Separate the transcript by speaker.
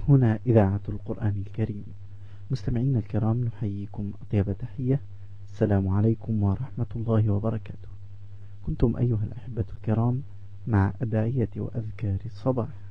Speaker 1: هنا إذاعة القرآن الكريم. مستمعينا الكرام، نحييكم أطيب تحية. السلام عليكم ورحمة الله وبركاته. كنتم أيها الأحبة الكرام مع أدعية وأذكار الصباح.